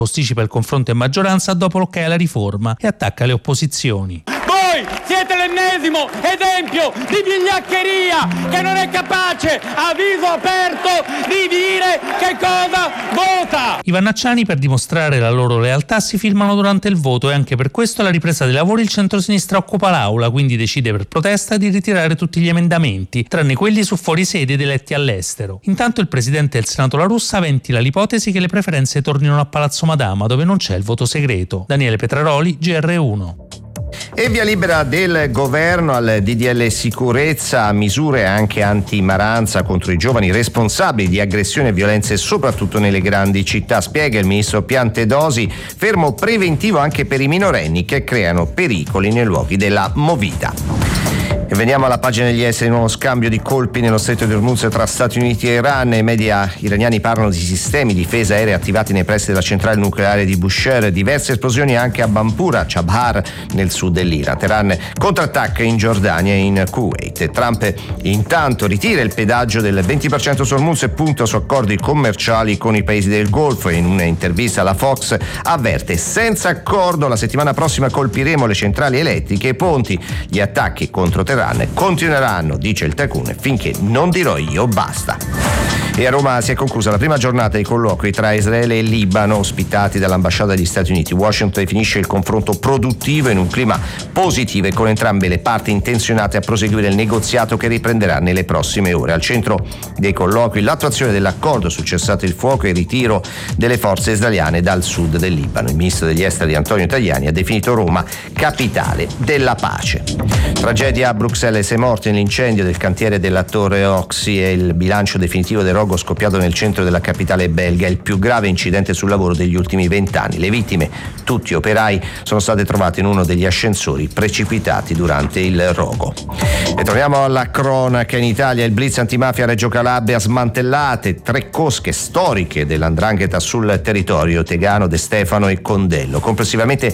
Posticipa il confronto in maggioranza dopo l'ok alla riforma e attacca le opposizioni. Voi siete l'ennesimo esempio di vigliaccheria che non è capace a viso aperto di dire che cosa vota. I vannacciani, per dimostrare la loro lealtà, si filmano durante il voto e anche per questo alla ripresa dei lavori il centrosinistra occupa l'aula, quindi decide per protesta di ritirare tutti gli emendamenti, tranne quelli su fuorisede ed eletti all'estero. Intanto il presidente del Senato La Russa ventila l'ipotesi che le preferenze tornino a Palazzo Madama, dove non c'è il voto segreto. Daniele Petraroli, GR1. E via libera del governo al DDL sicurezza, misure anche anti-maranza contro i giovani responsabili di aggressioni e violenze soprattutto nelle grandi città, spiega il ministro Piantedosi, fermo preventivo anche per i minorenni che creano pericoli nei luoghi della movida. E veniamo alla pagina degli esteri, nuovo scambio di colpi nello stretto di Hormuz tra Stati Uniti e Iran. I media iraniani parlano di sistemi di difesa aerea attivati nei pressi della centrale nucleare di Bushehr, diverse esplosioni anche a Bampura, Chabhar, nel sud dell'Iran. Teheran contrattacca in Giordania e in Kuwait. Trump intanto ritira il pedaggio del 20% su Hormuz e punta su accordi commerciali con i paesi del Golfo. In un'intervista alla Fox avverte: senza accordo la settimana prossima colpiremo le centrali elettriche e i ponti. Gli attacchi contro Teheran continueranno, dice il tycoon, finché non dirò io basta. E a Roma si è conclusa la prima giornata di colloqui tra Israele e Libano, ospitati dall'ambasciata degli Stati Uniti. Washington definisce il confronto produttivo in un clima positivo e con entrambe le parti intenzionate a proseguire il negoziato che riprenderà nelle prossime ore. Al centro dei colloqui l'attuazione dell'accordo sul cessate il fuoco e il ritiro delle forze israeliane dal sud del Libano. Il ministro degli esteri Antonio Tajani ha definito Roma capitale della pace. Tragedia a Bruxelles, 6 morti nell'incendio del cantiere della Torre Oxy e il bilancio definitivo del rogo scoppiato nel centro della capitale belga, il più grave incidente sul lavoro degli ultimi 20 anni. Le vittime, tutti operai, sono state trovate in uno degli ascensori precipitati durante il rogo. E torniamo alla cronaca. In Italia il blitz antimafia a Reggio Calabria, smantellate 3 cosche storiche dell''ndrangheta sul territorio: Tegano, De Stefano e Condello. Complessivamente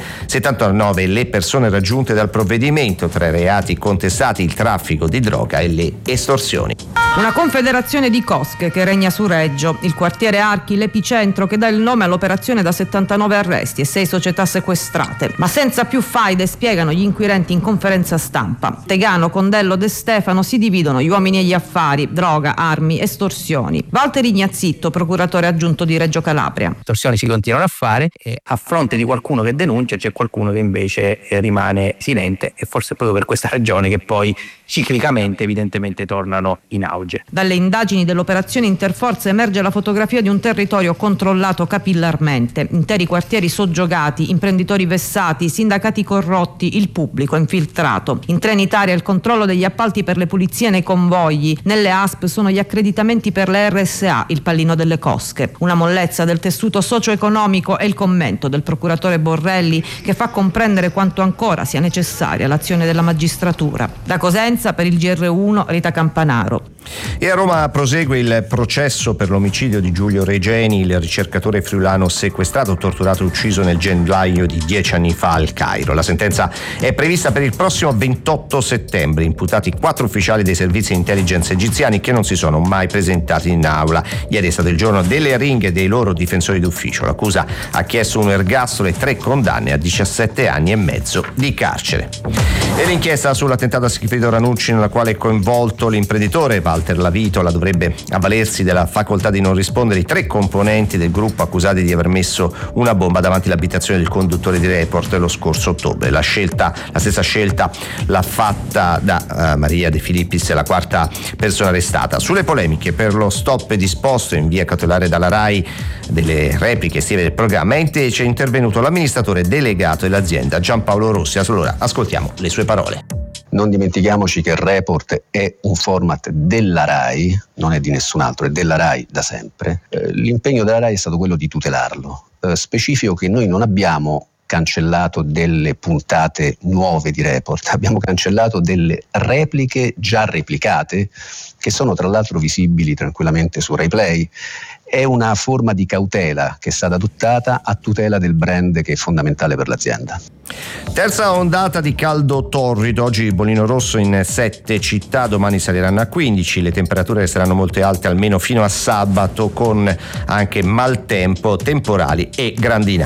79 le persone raggiunte dal provvedimento, tra i reati contestati il traffico di droga e le estorsioni. Una confederazione di cosche che regna su Reggio, il quartiere Archi, l'epicentro che dà il nome all'operazione da 79 arresti e 6 società sequestrate. Ma senza più faide, spiegano gli inquirenti in conferenza stampa. Tegano, Condello, De Stefano si dividono gli uomini e gli affari, droga, armi, estorsioni. Walter Ignazzitto, procuratore aggiunto di Reggio Calabria. Estorsioni si continuano a fare e a fronte di qualcuno che denuncia c'è qualcuno che invece rimane silente, e forse proprio per questa ragione che poi ciclicamente evidentemente tornano in auge. Dalle indagini dell'operazione Interforze emerge la fotografia di un territorio controllato capillarmente, interi quartieri soggiogati, imprenditori vessati, sindacati corrotti, il pubblico infiltrato. In Trenitalia il controllo degli appalti per le pulizie nei convogli, nelle ASP sono gli accreditamenti per le RSA, il pallino delle cosche. Una mollezza del tessuto socio-economico è il commento del procuratore Borrelli, che fa comprendere quanto ancora sia necessaria l'azione della magistratura. Da Cosenza per il GR1 Rita Campanaro. E a Roma prosegue il processo per l'omicidio di Giulio Regeni, il ricercatore friulano sequestrato, torturato e ucciso nel gennaio di 10 anni fa al Cairo. La sentenza è prevista per il prossimo 28 settembre. Imputati 4 ufficiali dei servizi di intelligence egiziani che non si sono mai presentati in aula. Ieri è stato il giorno delle ringhe dei loro difensori d'ufficio. L'accusa ha chiesto un ergastolo e 3 condanne a 17 anni e mezzo di carcere. E l'inchiesta sull'attentato a Sigfrido Ranucci, nella quale è coinvolto l'imprenditore Walter Lavitola, dovrebbe avvalersi della facoltà di non rispondere i 3 componenti del gruppo accusati di aver messo una bomba davanti all'abitazione del conduttore di Report lo scorso ottobre. La stessa scelta l'ha fatta da Maria De Filippis, la 4ª persona arrestata. Sulle polemiche per lo stop disposto in via cautelare dalla RAI delle repliche estive del programma è invece intervenuto l'amministratore delegato dell'azienda Giampaolo Rossi. Allora ascoltiamo le sue parole. Non dimentichiamoci che il Report è un format della RAI, non è di nessun altro, è della RAI da sempre. L'impegno della RAI è stato quello di tutelarlo. Specifico che noi non abbiamo cancellato delle puntate nuove di Report, abbiamo cancellato delle repliche già replicate, che sono tra l'altro visibili tranquillamente su RaiPlay. è una forma di cautela che è stata adottata a tutela del brand che è fondamentale per l'azienda. Terza ondata di caldo torrido, oggi il bollino rosso in 7 città, domani saliranno a 15, le temperature saranno molto alte almeno fino a sabato, con anche maltempo, temporali e grandinate.